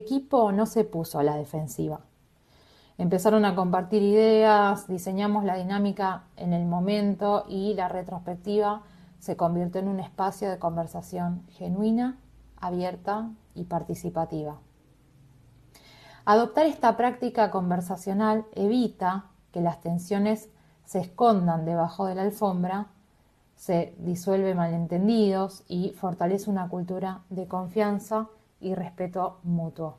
equipo no se puso a la defensiva. Empezaron a compartir ideas, diseñamos la dinámica en el momento y la retrospectiva se convirtió en un espacio de conversación genuina, abierta y participativa. Adoptar esta práctica conversacional evita que las tensiones se escondan debajo de la alfombra, se disuelve malentendidos y fortalece una cultura de confianza y respeto mutuo.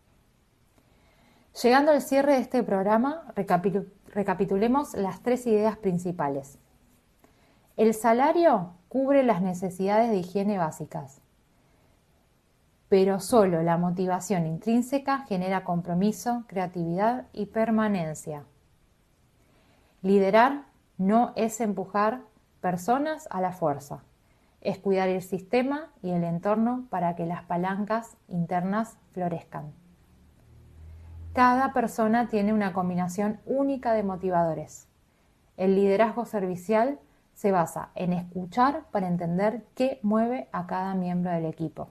Llegando al cierre de este programa, recapitulemos las 3 ideas principales. El salario cubre las necesidades de higiene básicas, pero solo la motivación intrínseca genera compromiso, creatividad y permanencia. Liderar no es empujar personas a la fuerza, es cuidar el sistema y el entorno para que las palancas internas florezcan. Cada persona tiene una combinación única de motivadores. El liderazgo servicial se basa en escuchar para entender qué mueve a cada miembro del equipo.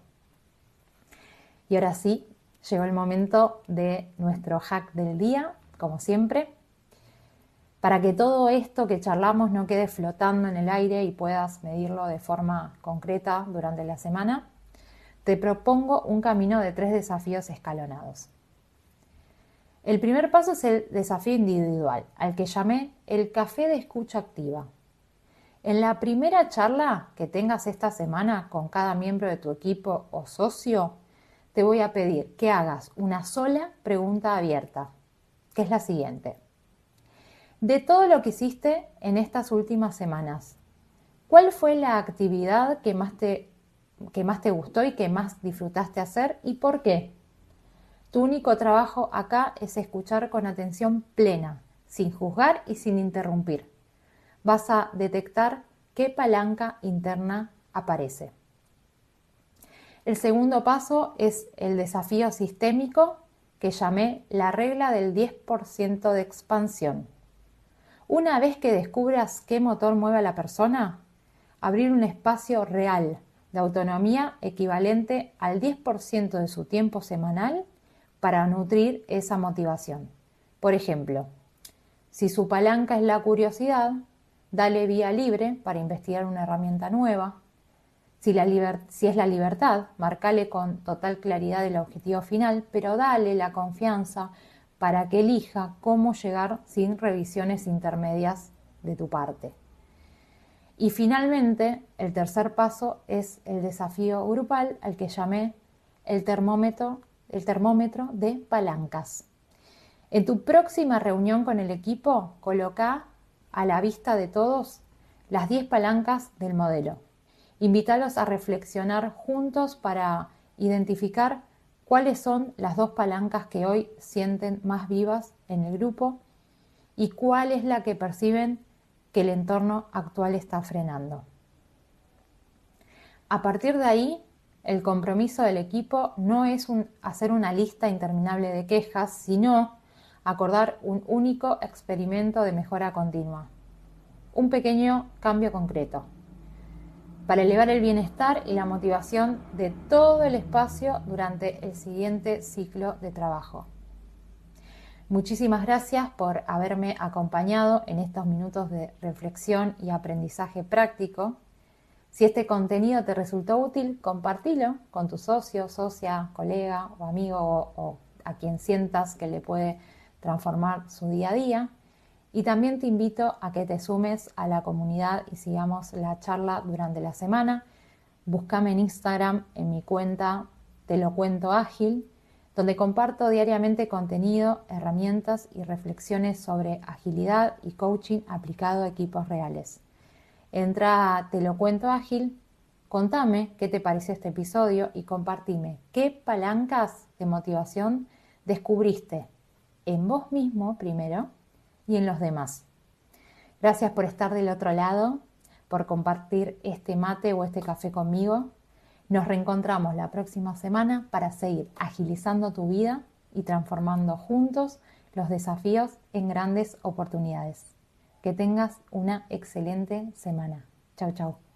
Y ahora sí, llegó el momento de nuestro hack del día, como siempre. Para que todo esto que charlamos no quede flotando en el aire y puedas medirlo de forma concreta durante la semana, te propongo un camino de 3 desafíos escalonados. El primer paso es el desafío individual, al que llamé el café de escucha activa. En la primera charla que tengas esta semana con cada miembro de tu equipo o socio, te voy a pedir que hagas una sola pregunta abierta, que es la siguiente. De todo lo que hiciste en estas últimas semanas, ¿cuál fue la actividad que más te gustó y que más disfrutaste hacer y por qué? Tu único trabajo acá es escuchar con atención plena, sin juzgar y sin interrumpir. Vas a detectar qué palanca interna aparece. El segundo paso es el desafío sistémico que llamé la regla del 10% de expansión. Una vez que descubras qué motor mueve a la persona, abrir un espacio real de autonomía equivalente al 10% de su tiempo semanal para nutrir esa motivación. Por ejemplo, si su palanca es la curiosidad, dale vía libre para investigar una herramienta nueva. Si es la libertad, marcale con total claridad el objetivo final, pero dale la confianza para que elija cómo llegar sin revisiones intermedias de tu parte. Y finalmente, el tercer paso es el desafío grupal al que llamé el termómetro de palancas. En tu próxima reunión con el equipo, coloca a la vista de todos las 10 palancas del modelo. Invítalos a reflexionar juntos para identificar cuáles son las 2 palancas que hoy sienten más vivas en el grupo y cuál es la que perciben que el entorno actual está frenando. A partir de ahí, el compromiso del equipo no es hacer una lista interminable de quejas, sino acordar un único experimento de mejora continua. Un pequeño cambio concreto para elevar el bienestar y la motivación de todo el espacio durante el siguiente ciclo de trabajo. Muchísimas gracias por haberme acompañado en estos minutos de reflexión y aprendizaje práctico. Si este contenido te resultó útil, compartilo con tu socio, socia, colega o amigo o a quien sientas que le puede transformar su día a día. Y también te invito a que te sumes a la comunidad y sigamos la charla durante la semana. Búscame en Instagram en mi cuenta Te lo cuento ágil, donde comparto diariamente contenido, herramientas y reflexiones sobre agilidad y coaching aplicado a equipos reales. Entra a Te lo cuento ágil, contame qué te pareció este episodio y compartime qué palancas de motivación descubriste en vos mismo primero y en los demás. Gracias por estar del otro lado, por compartir este mate o este café conmigo. Nos reencontramos la próxima semana para seguir agilizando tu vida y transformando juntos los desafíos en grandes oportunidades. Que tengas una excelente semana. Chau, chau.